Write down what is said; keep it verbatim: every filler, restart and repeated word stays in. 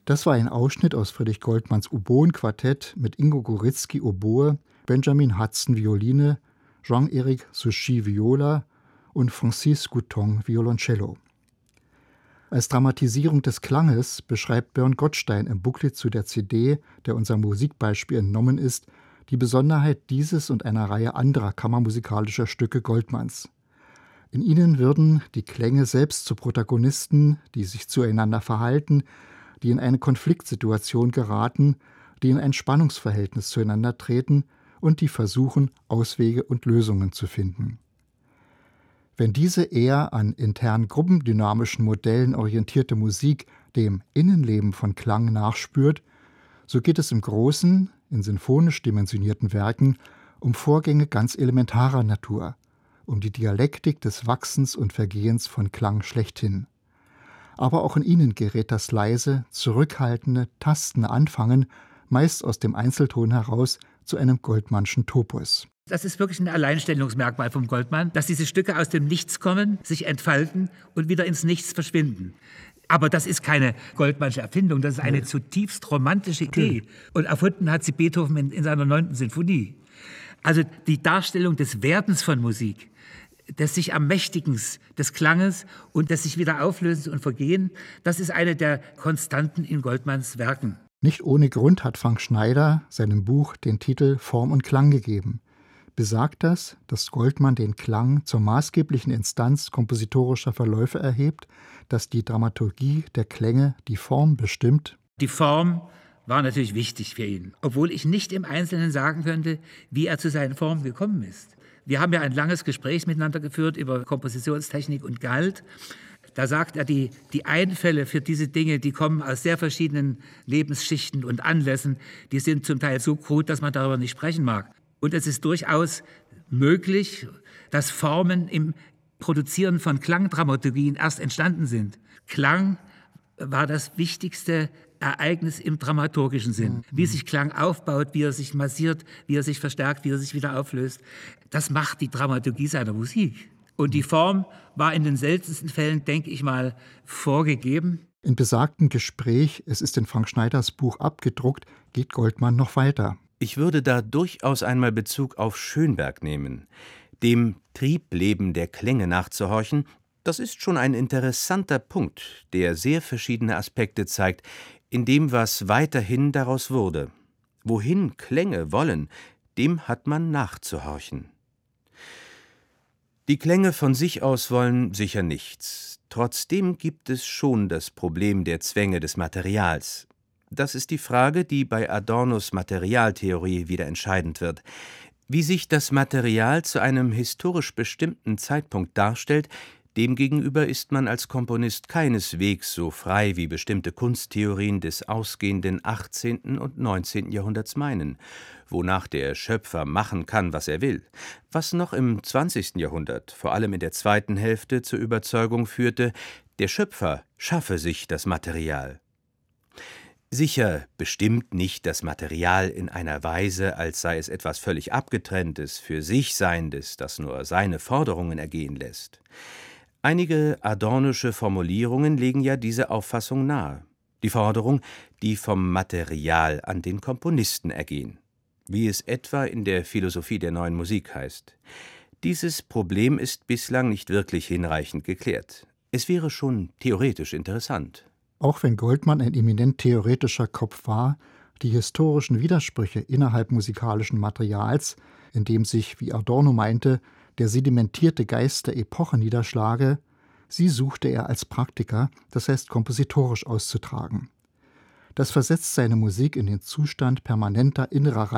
Das war ein Ausschnitt aus Friedrich Goldmanns Oboenquartett mit Ingo Goritzky Oboe, Benjamin Hudson Violine, Jean-Éric Souchy Viola und Francis Gouton Violoncello. Als Dramatisierung des Klanges beschreibt Björn Gottstein im Booklet zu der C D, der unserem Musikbeispiel entnommen ist, die Besonderheit dieses und einer Reihe anderer kammermusikalischer Stücke Goldmanns. In ihnen würden die Klänge selbst zu Protagonisten, die sich zueinander verhalten, die in eine Konfliktsituation geraten, die in ein Spannungsverhältnis zueinander treten und die versuchen, Auswege und Lösungen zu finden. Wenn diese eher an intern gruppendynamischen Modellen orientierte Musik dem Innenleben von Klang nachspürt, so geht es im Großen, in sinfonisch dimensionierten Werken, um Vorgänge ganz elementarer Natur, um die Dialektik des Wachsens und Vergehens von Klang schlechthin. Aber auch in ihnen gerät das leise, zurückhaltende, tastende Anfangen, meist aus dem Einzelton heraus, zu einem Goldmannschen Topos. Das ist wirklich ein Alleinstellungsmerkmal vom Goldmann, dass diese Stücke aus dem Nichts kommen, sich entfalten und wieder ins Nichts verschwinden. Aber das ist keine Goldmannsche Erfindung, das ist eine ja. zutiefst romantische Idee. Okay. Und erfunden hat sie Beethoven in, in seiner neunten Sinfonie. Also die Darstellung des Werdens von Musik, des sich Ermächtigens des Klanges und des sich wieder Auflösens und Vergehen, das ist eine der Konstanten in Goldmanns Werken. Nicht ohne Grund hat Frank Schneider seinem Buch den Titel Form und Klang gegeben. Besagt das, dass Goldmann den Klang zur maßgeblichen Instanz kompositorischer Verläufe erhebt, dass die Dramaturgie der Klänge die Form bestimmt? Die Form war natürlich wichtig für ihn, obwohl ich nicht im Einzelnen sagen könnte, wie er zu seinen Formen gekommen ist. Wir haben ja ein langes Gespräch miteinander geführt über Kompositionstechnik und Gehalt. Da sagt er, die, die Einfälle für diese Dinge, die kommen aus sehr verschiedenen Lebensschichten und Anlässen, die sind zum Teil so krud, dass man darüber nicht sprechen mag. Und es ist durchaus möglich, dass Formen im Produzieren von Klangdramaturgien erst entstanden sind. Klang war das wichtigste Ereignis im dramaturgischen Sinn. Mhm. Wie sich Klang aufbaut, wie er sich massiert, wie er sich verstärkt, wie er sich wieder auflöst. Das macht die Dramaturgie seiner Musik. Und die Form war in den seltensten Fällen, denke ich mal, vorgegeben. In besagtem Gespräch, es ist in Frank Schneiders Buch abgedruckt, geht Goldmann noch weiter. Ich würde da durchaus einmal Bezug auf Schönberg nehmen. Dem Triebleben der Klänge nachzuhorchen, das ist schon ein interessanter Punkt, der sehr verschiedene Aspekte zeigt, in dem, was weiterhin daraus wurde. Wohin Klänge wollen, dem hat man nachzuhorchen. Die Klänge von sich aus wollen sicher nichts. Trotzdem gibt es schon das Problem der Zwänge des Materials. Das ist die Frage, die bei Adornos Materialtheorie wieder entscheidend wird. Wie sich das Material zu einem historisch bestimmten Zeitpunkt darstellt, demgegenüber ist man als Komponist keineswegs so frei, wie bestimmte Kunsttheorien des ausgehenden achtzehnten und neunzehnten Jahrhunderts meinen, wonach der Schöpfer machen kann, was er will, was noch im zwanzigsten Jahrhundert, vor allem in der zweiten Hälfte, zur Überzeugung führte, der Schöpfer schaffe sich das Material. Sicher bestimmt nicht das Material in einer Weise, als sei es etwas völlig Abgetrenntes, für sich Seiendes, das nur seine Forderungen ergehen lässt. Einige adornische Formulierungen legen ja diese Auffassung nahe. Die Forderung, die vom Material an den Komponisten ergehen, wie es etwa in der Philosophie der Neuen Musik heißt. Dieses Problem ist bislang nicht wirklich hinreichend geklärt. Es wäre schon theoretisch interessant. Auch wenn Goldmann ein eminent theoretischer Kopf war, die historischen Widersprüche innerhalb musikalischen Materials, in dem sich, wie Adorno meinte, der sedimentierte Geist der Epoche niederschlage, sie suchte er als Praktiker, das heißt kompositorisch auszutragen. Das versetzt seine Musik in den Zustand permanenter innerer